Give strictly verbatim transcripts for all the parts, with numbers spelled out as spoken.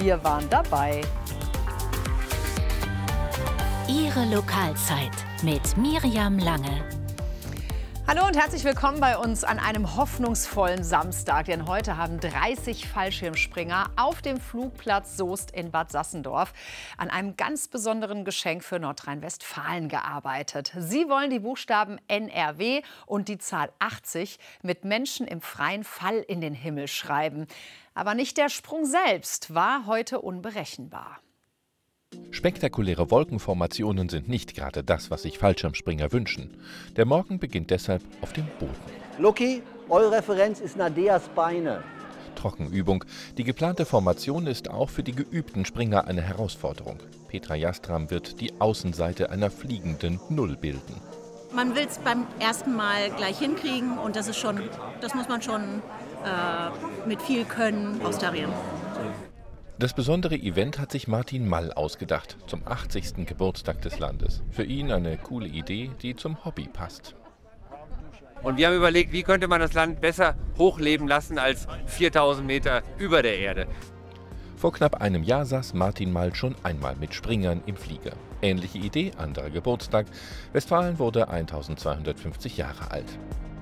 wir waren dabei. Ihre Lokalzeit mit Miriam Lange. Hallo und herzlich willkommen bei uns an einem hoffnungsvollen Samstag. Denn heute haben dreißig Fallschirmspringer auf dem Flugplatz Soest in Bad Sassendorf an einem ganz besonderen Geschenk für Nordrhein-Westfalen gearbeitet. Sie wollen die Buchstaben N R W und die Zahl achtzig mit Menschen im freien Fall in den Himmel schreiben. Aber nicht der Sprung selbst war heute unberechenbar. Spektakuläre Wolkenformationen sind nicht gerade das, was sich Fallschirmspringer wünschen. Der Morgen beginnt deshalb auf dem Boden. Lucky, eure Referenz ist Nadeas Beine. Trockenübung. Die geplante Formation ist auch für die geübten Springer eine Herausforderung. Petra Jastram wird die Außenseite einer fliegenden Null bilden. Man will es beim ersten Mal gleich hinkriegen und das ist schon, das muss man schon äh, mit viel Können austarieren. Das besondere Event hat sich Martin Mall ausgedacht, zum achtzigsten Geburtstag des Landes. Für ihn eine coole Idee, die zum Hobby passt. Und wir haben überlegt, wie könnte man das Land besser hochleben lassen als viertausend Meter über der Erde. Vor knapp einem Jahr saß Martin Mall schon einmal mit Springern im Flieger. Ähnliche Idee, anderer Geburtstag. Westfalen wurde eintausendzweihundertfünfzig Jahre alt.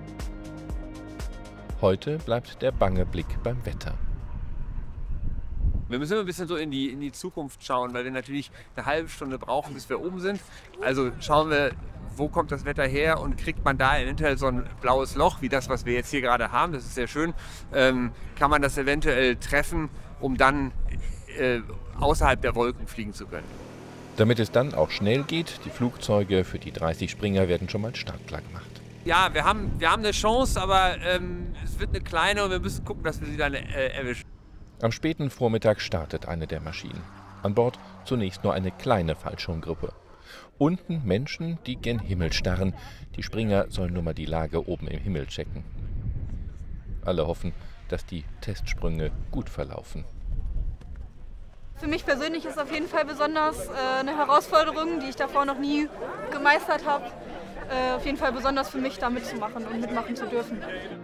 Heute bleibt der bange Blick beim Wetter. Wir müssen immer ein bisschen so in die, in die Zukunft schauen, weil wir natürlich eine halbe Stunde brauchen, bis wir oben sind. Also schauen wir, wo kommt das Wetter her und kriegt man da eventuell so ein blaues Loch, wie das, was wir jetzt hier gerade haben, das ist sehr schön, ähm, kann man das eventuell treffen, um dann äh, außerhalb der Wolken fliegen zu können. Damit es dann auch schnell geht, die Flugzeuge für die dreißig Springer werden schon mal startklar gemacht. Ja, wir haben, wir haben eine Chance, aber ähm, es wird eine kleine und wir müssen gucken, dass wir sie dann äh, erwischen. Am späten Vormittag startet eine der Maschinen. An Bord zunächst nur eine kleine Fallschirmgruppe. Unten Menschen, die gen Himmel starren. Die Springer sollen nur mal die Lage oben im Himmel checken. Alle hoffen, dass die Testsprünge gut verlaufen. Für mich persönlich ist es auf jeden Fall besonders äh, eine Herausforderung, die ich davor noch nie gemeistert habe. Äh, auf jeden Fall besonders für mich, da mitzumachen und mitmachen zu dürfen.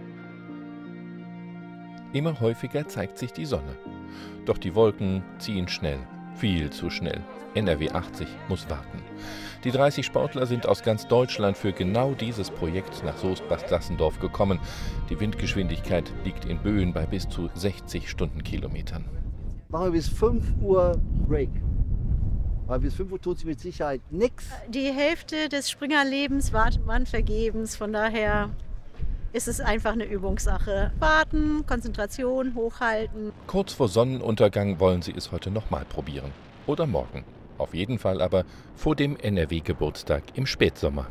Immer häufiger zeigt sich die Sonne. Doch die Wolken ziehen schnell, viel zu schnell. N R W achtzig muss warten. Die dreißig Sportler sind aus ganz Deutschland für genau dieses Projekt nach Soest-Bad Sassendorf gekommen. Die Windgeschwindigkeit liegt in Böen bei bis zu sechzig Stundenkilometern. Machen wir bis fünf Uhr Break. Weil bis fünf Uhr tut sich mit Sicherheit nichts. Die Hälfte des Springerlebens wartet man vergebens, von daher ist es einfach eine Übungssache. Warten, Konzentration, hochhalten. Kurz vor Sonnenuntergang wollen sie es heute nochmal probieren. Oder morgen. Auf jeden Fall aber vor dem N R W-Geburtstag im Spätsommer.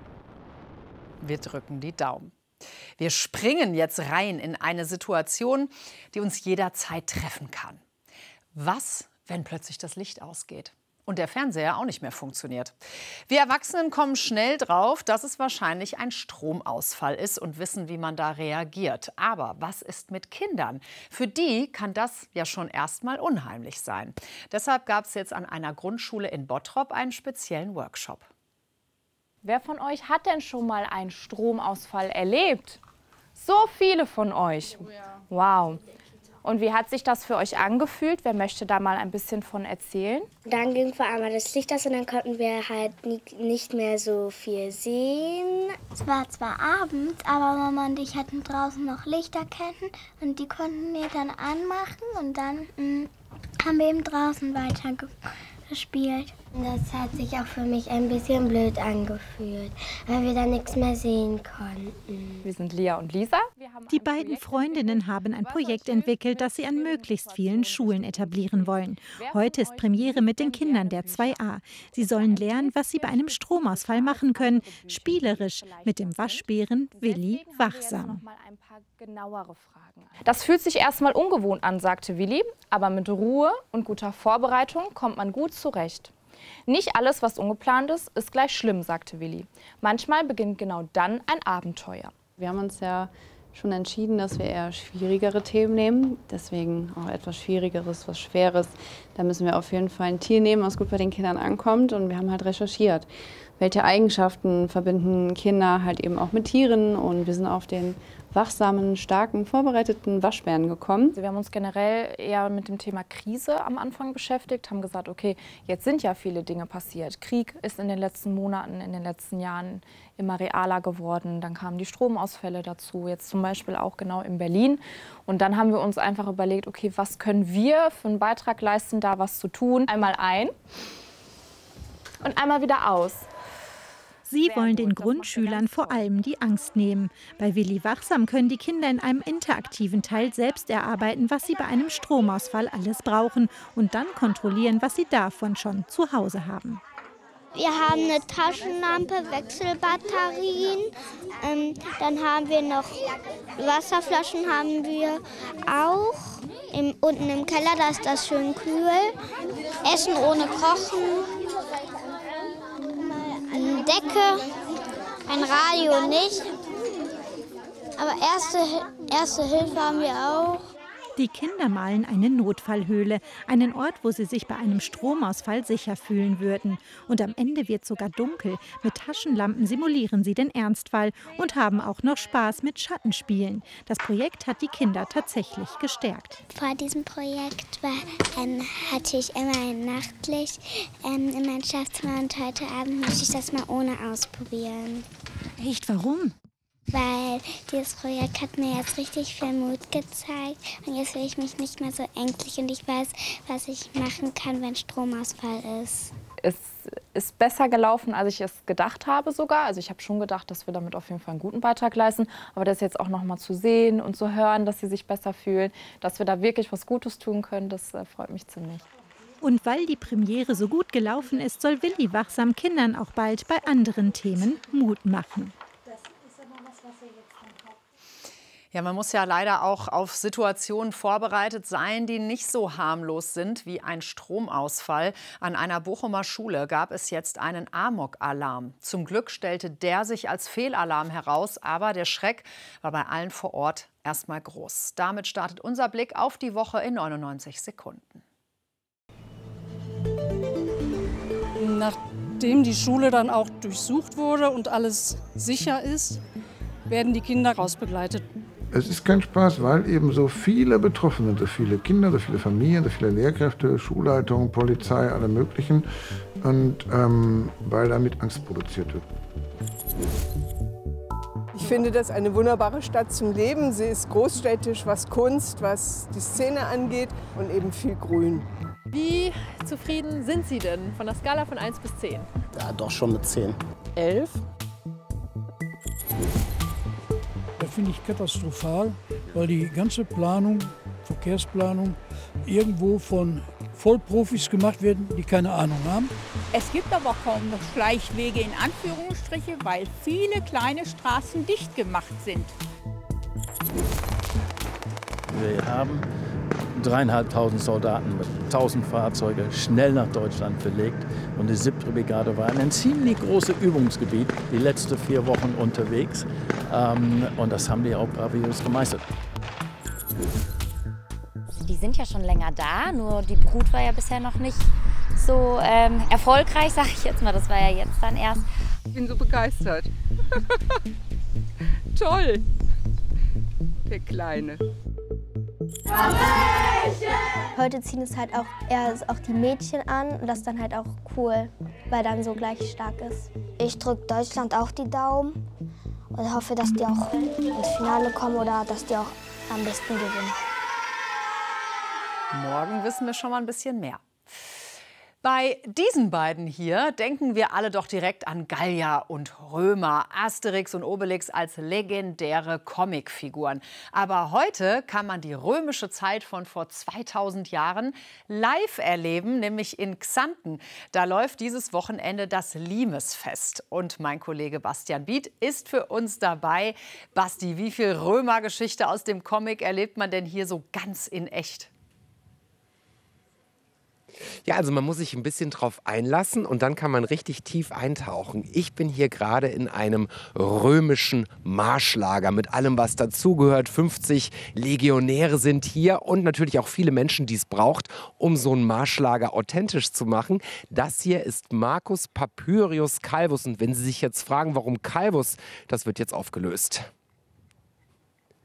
Wir drücken die Daumen. Wir springen jetzt rein in eine Situation, die uns jederzeit treffen kann. Was, wenn plötzlich das Licht ausgeht? Und der Fernseher auch nicht mehr funktioniert. Wir Erwachsenen kommen schnell drauf, dass es wahrscheinlich ein Stromausfall ist und wissen, wie man da reagiert. Aber was ist mit Kindern? Für die kann das ja schon erstmal unheimlich sein. Deshalb gab es jetzt an einer Grundschule in Bottrop einen speziellen Workshop. Wer von euch hat denn schon mal einen Stromausfall erlebt? So viele von euch. Wow. Und wie hat sich das für euch angefühlt? Wer möchte da mal ein bisschen von erzählen? Dann ging vor einmal das Licht aus und dann konnten wir halt nicht mehr so viel sehen. Es war zwar abends, aber Mama und ich hatten draußen noch Lichterketten und die konnten wir dann anmachen und dann mh, haben wir eben draußen weiter gespielt. Das hat sich auch für mich ein bisschen blöd angefühlt, weil wir dann nichts mehr sehen konnten. Wir sind Lia und Lisa. Die beiden Freundinnen haben ein Projekt entwickelt, das sie an möglichst vielen Schulen etablieren wollen. Heute ist Premiere mit den Kindern der zwei a. Sie sollen lernen, was sie bei einem Stromausfall machen können. Spielerisch mit dem Waschbären Willi Wachsam. Das fühlt sich erstmal ungewohnt an, sagte Willi, aber mit Ruhe und guter Vorbereitung kommt man gut zurecht. Nicht alles, was ungeplant ist, ist gleich schlimm, sagte Willi. Manchmal beginnt genau dann ein Abenteuer. Wir haben uns ja schon entschieden, dass wir eher schwierigere Themen nehmen. Deswegen auch etwas Schwierigeres, was Schweres. Da müssen wir auf jeden Fall ein Tier nehmen, was gut bei den Kindern ankommt. Und wir haben halt recherchiert, welche Eigenschaften verbinden Kinder halt eben auch mit Tieren. Und wir sind auf den wachsamen, starken, vorbereiteten Waschbären gekommen. Wir haben uns generell eher mit dem Thema Krise am Anfang beschäftigt, haben gesagt, okay, jetzt sind ja viele Dinge passiert. Krieg ist in den letzten Monaten, in den letzten Jahren immer realer geworden. Dann kamen die Stromausfälle dazu, jetzt zum Beispiel auch genau in Berlin. Und dann haben wir uns einfach überlegt, okay, was können wir für einen Beitrag leisten, da was zu tun. Einmal ein und einmal wieder aus. Sie wollen den Grundschülern vor allem die Angst nehmen. Bei Willi Wachsam können die Kinder in einem interaktiven Teil selbst erarbeiten, was sie bei einem Stromausfall alles brauchen und dann kontrollieren, was sie davon schon zu Hause haben. Wir haben eine Taschenlampe, Wechselbatterien, ähm, dann haben wir noch Wasserflaschen haben wir auch. Im, unten im Keller, da ist das schön kühl. Essen ohne Kochen. Eine Decke, ein Radio nicht, aber erste, erste Hilfe haben wir auch. Die Kinder malen eine Notfallhöhle, einen Ort, wo sie sich bei einem Stromausfall sicher fühlen würden. Und am Ende wird sogar dunkel. Mit Taschenlampen simulieren sie den Ernstfall und haben auch noch Spaß mit Schattenspielen. Das Projekt hat die Kinder tatsächlich gestärkt. Vor diesem Projekt war, ähm, hatte ich immer ein Nachtlicht ähm, in meinem Schlafzimmer und heute Abend möchte ich das mal ohne ausprobieren. Echt, warum? Weil dieses Projekt hat mir jetzt richtig viel Mut gezeigt und jetzt fühle ich mich nicht mehr so ängstlich und ich weiß, was ich machen kann, wenn Stromausfall ist. Es ist besser gelaufen, als ich es gedacht habe sogar. Also ich habe schon gedacht, dass wir damit auf jeden Fall einen guten Beitrag leisten. Aber das jetzt auch noch mal zu sehen und zu hören, dass sie sich besser fühlen, dass wir da wirklich was Gutes tun können, das äh, freut mich ziemlich. Und weil die Premiere so gut gelaufen ist, soll Willi Wachsam Kindern auch bald bei anderen Themen Mut machen. Ja, man muss ja leider auch auf Situationen vorbereitet sein, die nicht so harmlos sind wie ein Stromausfall. An einer Bochumer Schule gab es jetzt einen Amok-Alarm. Zum Glück stellte der sich als Fehlalarm heraus, aber der Schreck war bei allen vor Ort erstmal groß. Damit startet unser Blick auf die Woche in neunundneunzig Sekunden. Nachdem die Schule dann auch durchsucht wurde und alles sicher ist, werden die Kinder rausbegleitet. Es ist kein Spaß, weil eben so viele betroffen sind, so viele Kinder, so viele Familien, so viele Lehrkräfte, Schulleitung, Polizei, alle möglichen. Und ähm, weil damit Angst produziert wird. Ich finde das eine wunderbare Stadt zum Leben. Sie ist großstädtisch, was Kunst, was die Szene angeht und eben viel Grün. Wie zufrieden sind Sie denn von der Skala von eins bis zehn? Ja, doch schon mit zehn. elf. Das finde ich katastrophal, weil die ganze Planung, Verkehrsplanung, irgendwo von Vollprofis gemacht wird, die keine Ahnung haben. Es gibt aber kaum noch Schleichwege in Anführungsstriche, weil viele kleine Straßen dicht gemacht sind. Wir haben dreieinhalbtausend Soldaten mit tausend Fahrzeuge schnell nach Deutschland verlegt. Und die siebte Brigade war in ein ziemlich großes Übungsgebiet, die letzten vier Wochen unterwegs. Ähm, und das haben die auch bravurös gemeistert. Die sind ja schon länger da, nur die Brut war ja bisher noch nicht so ähm, erfolgreich, sag ich jetzt mal. Das war ja jetzt dann erst. Ich bin so begeistert. Toll, der Kleine. Heute ziehen es halt auch eher auch die Mädchen an und das ist dann halt auch cool, weil dann so gleich stark ist. Ich drücke Deutschland auch die Daumen und hoffe, dass die auch ins Finale kommen oder dass die auch am besten gewinnen. Morgen wissen wir schon mal ein bisschen mehr. Bei diesen beiden hier denken wir alle doch direkt an Gallier und Römer, Asterix und Obelix als legendäre Comicfiguren. Aber heute kann man die römische Zeit von vor zweitausend Jahren live erleben, nämlich in Xanten. Da läuft dieses Wochenende das Limesfest. Und mein Kollege Bastian Biet ist für uns dabei. Basti, wie viel Römergeschichte aus dem Comic erlebt man denn hier so ganz in echt? Ja, also man muss sich ein bisschen drauf einlassen und dann kann man richtig tief eintauchen. Ich bin hier gerade in einem römischen Marschlager mit allem, was dazugehört. fünfzig Legionäre sind hier und natürlich auch viele Menschen, die es braucht, um so ein Marschlager authentisch zu machen. Das hier ist Marcus Papyrius Calvus und wenn Sie sich jetzt fragen, warum Calvus, das wird jetzt aufgelöst.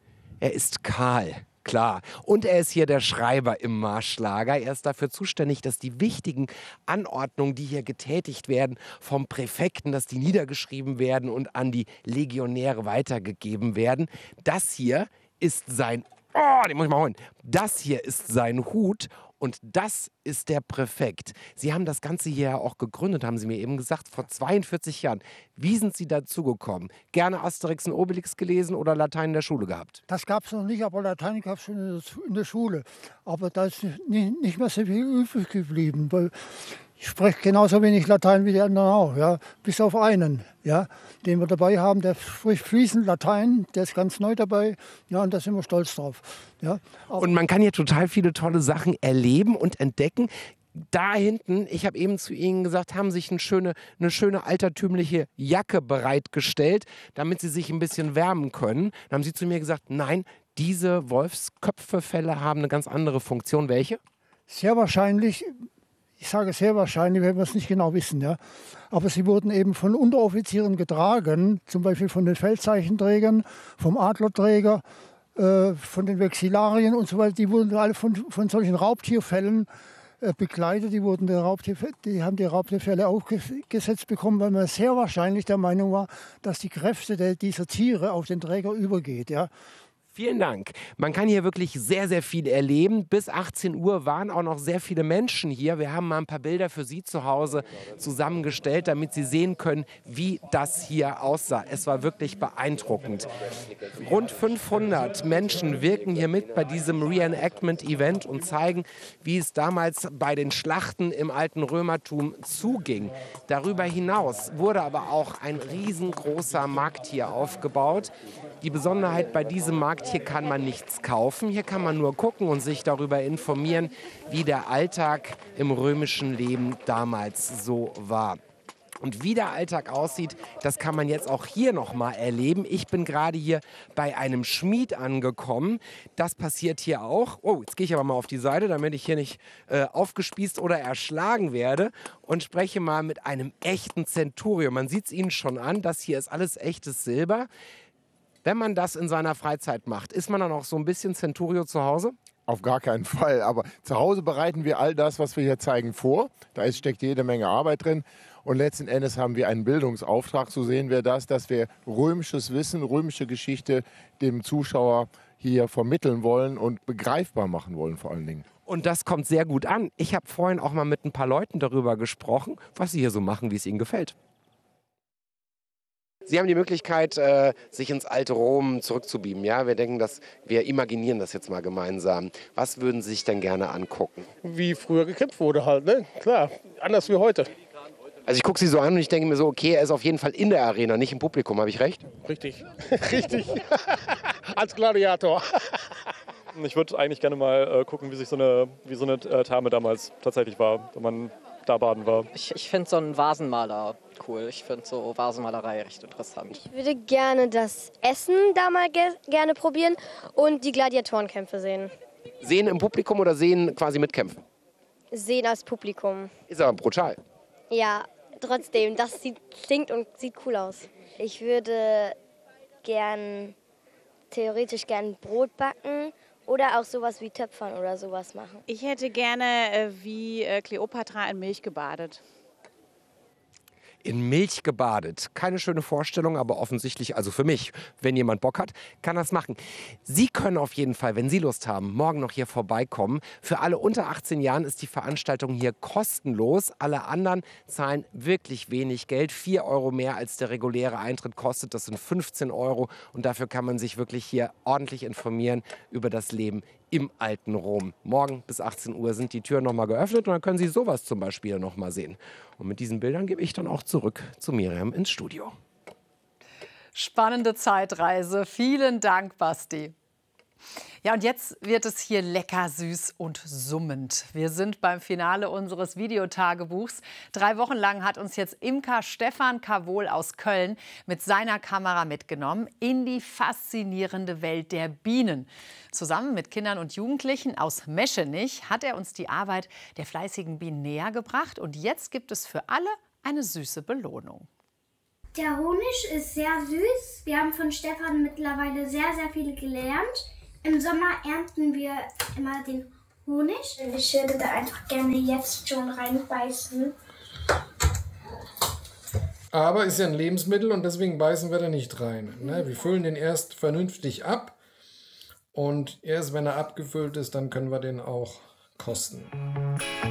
Er ist kahl. Klar. Und er ist hier der Schreiber im Marschlager. Er ist dafür zuständig, dass die wichtigen Anordnungen, die hier getätigt werden, vom Präfekten, dass die niedergeschrieben werden und an die Legionäre weitergegeben werden. Das hier ist sein... Oh, den muss ich mal holen. Das hier ist sein Hut. Und das ist der Präfekt. Sie haben das Ganze hier ja auch gegründet, haben Sie mir eben gesagt, vor zweiundvierzig Jahren. Wie sind Sie dazu gekommen? Gerne Asterix und Obelix gelesen oder Latein in der Schule gehabt? Das gab es noch nicht, aber Latein gab es schon in der Schule. Aber da ist nicht mehr so viel übrig geblieben. Weil ich spreche genauso wenig Latein wie die anderen auch, ja? Bis auf einen, ja? Den wir dabei haben, der spricht fließend Latein, der ist ganz neu dabei, ja, und da sind wir stolz drauf. Ja? Und man kann hier total viele tolle Sachen erleben und entdecken. Da hinten, ich habe eben zu Ihnen gesagt, haben sich eine schöne, eine schöne altertümliche Jacke bereitgestellt, damit Sie sich ein bisschen wärmen können. Dann haben Sie zu mir gesagt, nein, diese Wolfsköpfefelle haben eine ganz andere Funktion. Welche? Sehr wahrscheinlich... Ich sage sehr wahrscheinlich, wenn wir es nicht genau wissen. Ja. Aber sie wurden eben von Unteroffizieren getragen, zum Beispiel von den Feldzeichenträgern, vom Adlerträger, äh, von den Vexillarien und so weiter. Die wurden alle von, von solchen Raubtierfällen äh, begleitet. Die, wurden die, Raubtier, die haben die Raubtierfälle aufgesetzt bekommen, weil man sehr wahrscheinlich der Meinung war, dass die Kräfte der, dieser Tiere auf den Träger übergeht. Ja. Vielen Dank. Man kann hier wirklich sehr, sehr viel erleben. Bis achtzehn Uhr waren auch noch sehr viele Menschen hier. Wir haben mal ein paar Bilder für Sie zu Hause zusammengestellt, damit Sie sehen können, wie das hier aussah. Es war wirklich beeindruckend. Rund fünfhundert Menschen wirken hier mit bei diesem Reenactment-Event und zeigen, wie es damals bei den Schlachten im alten Römertum zuging. Darüber hinaus wurde aber auch ein riesengroßer Markt hier aufgebaut. Die Besonderheit bei diesem Markt, hier kann man nichts kaufen, hier kann man nur gucken und sich darüber informieren, wie der Alltag im römischen Leben damals so war. Und wie der Alltag aussieht, das kann man jetzt auch hier noch mal erleben. Ich bin gerade hier bei einem Schmied angekommen. Das passiert hier auch. Oh, jetzt gehe ich aber mal auf die Seite, damit ich hier nicht äh, aufgespießt oder erschlagen werde. Und spreche mal mit einem echten Centurion. Man sieht es Ihnen schon an, das hier ist alles echtes Silber. Wenn man das in seiner Freizeit macht, ist man dann auch so ein bisschen Centurio zu Hause? Auf gar keinen Fall. Aber zu Hause bereiten wir all das, was wir hier zeigen, vor. Da ist, steckt jede Menge Arbeit drin. Und letzten Endes haben wir einen Bildungsauftrag. So sehen wir das, dass wir römisches Wissen, römische Geschichte dem Zuschauer hier vermitteln wollen und begreifbar machen wollen vor allen Dingen. Und das kommt sehr gut an. Ich habe vorhin auch mal mit ein paar Leuten darüber gesprochen, was sie hier so machen, wie es ihnen gefällt. Sie haben die Möglichkeit, äh, sich ins alte Rom zurückzubeamen. Ja? Wir denken, dass wir imaginieren das jetzt mal gemeinsam. Was würden Sie sich denn gerne angucken? Wie früher gekämpft wurde halt, ne? Klar, anders wie heute. Also ich gucke Sie so an und ich denke mir so, okay, er ist auf jeden Fall in der Arena, nicht im Publikum. Habe ich recht? Richtig, richtig. Als Gladiator. Ich würde eigentlich gerne mal äh, gucken, wie sich so eine, wie so eine äh, Therme damals tatsächlich war, wenn man da baden war. Ich, ich finde so einen Vasenmaler cool. Ich finde so Vasenmalerei recht interessant. Ich würde gerne das Essen da mal ge gerne probieren und die Gladiatorenkämpfe sehen. Sehen im Publikum oder sehen quasi mitkämpfen? Sehen als Publikum. Ist aber brutal. Ja, trotzdem, das sieht, stinkt und sieht cool aus. Ich würde gern, theoretisch gern Brot backen. Oder auch sowas wie Töpfern oder sowas machen. Ich hätte gerne äh, wie äh, Kleopatra in Milch gebadet. In Milch gebadet. Keine schöne Vorstellung, aber offensichtlich, also für mich, wenn jemand Bock hat, kann das machen. Sie können auf jeden Fall, wenn Sie Lust haben, morgen noch hier vorbeikommen. Für alle unter achtzehn Jahren ist die Veranstaltung hier kostenlos. Alle anderen zahlen wirklich wenig Geld. vier Euro mehr als der reguläre Eintritt kostet. Das sind fünfzehn Euro. Und dafür kann man sich wirklich hier ordentlich informieren über das Leben im alten Rom. Morgen bis achtzehn Uhr sind die Türen noch mal geöffnet und dann können Sie sowas zum Beispiel noch mal sehen. Und mit diesen Bildern gebe ich dann auch zurück zu Miriam ins Studio. Spannende Zeitreise. Vielen Dank, Basti. Ja, und jetzt wird es hier lecker, süß und summend. Wir sind beim Finale unseres Videotagebuchs. Drei Wochen lang hat uns jetzt Imker Stefan Kavol aus Köln mit seiner Kamera mitgenommen in die faszinierende Welt der Bienen. Zusammen mit Kindern und Jugendlichen aus Meschenich hat er uns die Arbeit der fleißigen Bienen näher gebracht. Und jetzt gibt es für alle eine süße Belohnung. Der Honig ist sehr süß. Wir haben von Stefan mittlerweile sehr, sehr viel gelernt. Im Sommer ernten wir immer den Honig. Ich würde da einfach gerne jetzt schon reinbeißen. Aber ist ja ein Lebensmittel und deswegen beißen wir da nicht rein. Ne? Wir füllen den erst vernünftig ab und erst wenn er abgefüllt ist, dann können wir den auch kosten.